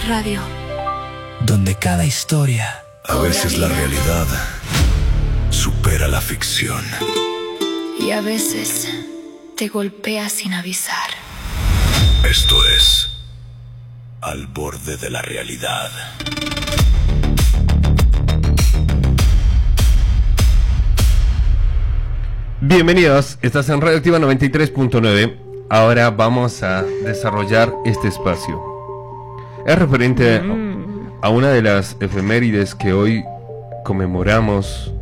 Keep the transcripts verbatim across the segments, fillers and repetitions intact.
Radio. Donde cada historia, a veces la realidad supera la ficción. Y a veces te golpea sin avisar. Esto es Al Borde de la Realidad. Bienvenidos, estás en Radioactiva noventa y tres punto nueve. Ahora vamos a desarrollar este espacio. Es referente mm. a una de las efemérides que hoy conmemoramos.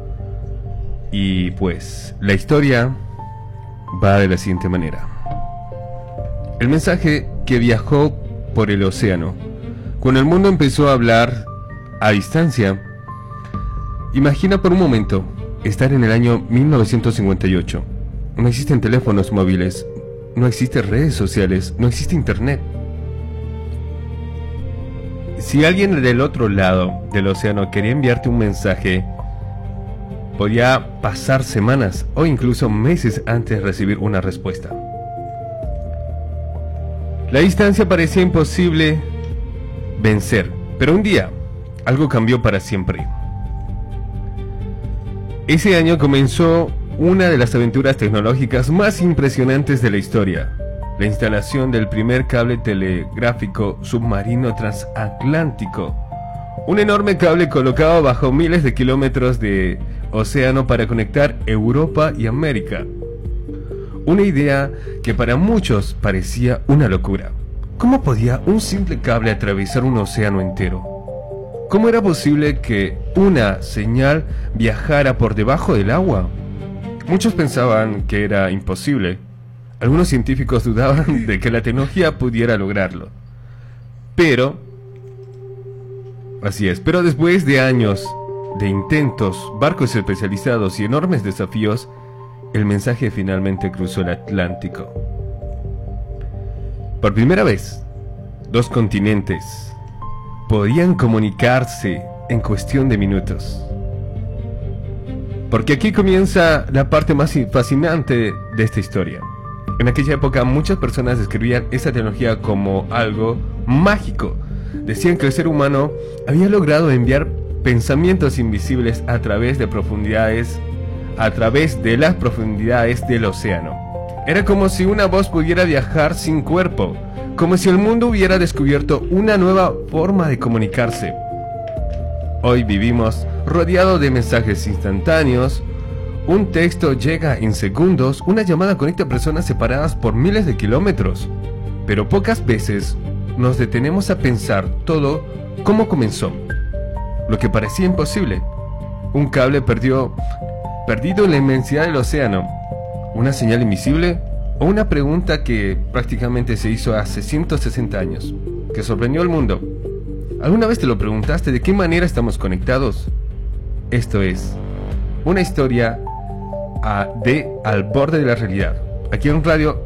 Y pues, la historia va de la siguiente manera. El mensaje que viajó por el océano. Cuando el mundo empezó a hablar a distancia, imagina por un momento estar en el año mil novecientos cincuenta y ocho. No existen teléfonos móviles, no existen redes sociales, no existe internet. Si alguien del otro lado del océano quería enviarte un mensaje, podía pasar semanas o incluso meses antes de recibir una respuesta. La distancia parecía imposible vencer, pero un día algo cambió para siempre. Ese año comenzó una de las aventuras tecnológicas más impresionantes de la historia: la instalación del primer cable telegráfico submarino transatlántico, un enorme cable colocado bajo miles de kilómetros de océano para conectar Europa y América. Una idea que para muchos parecía una locura. ¿Cómo podía un simple cable atravesar un océano entero? ¿Cómo era posible que una señal viajara por debajo del agua? Muchos pensaban que era imposible. Algunos científicos dudaban de que la tecnología pudiera lograrlo. Pero, así es, pero después de años de intentos, barcos especializados y enormes desafíos, el mensaje finalmente cruzó el Atlántico. Por primera vez, dos continentes podían comunicarse en cuestión de minutos. Porque aquí comienza la parte más fascinante de esta historia. En aquella época muchas personas describían esta tecnología como algo mágico. Decían que el ser humano había logrado enviar pensamientos invisibles a través de profundidades, a través de las profundidades del océano. Era como si una voz pudiera viajar sin cuerpo, como si el mundo hubiera descubierto una nueva forma de comunicarse. Hoy vivimos rodeado de mensajes instantáneos. Un texto llega en segundos, una llamada conecta a personas separadas por miles de kilómetros. Pero pocas veces nos detenemos a pensar todo cómo comenzó. Lo que parecía imposible. Un cable perdió, perdido en la inmensidad del océano. ¿Una señal invisible? ¿O una pregunta que prácticamente se hizo hace ciento sesenta años, que sorprendió al mundo? ¿Alguna vez te lo preguntaste de qué manera estamos conectados? Esto es una historia a, de Al Borde de la Realidad, aquí en Radio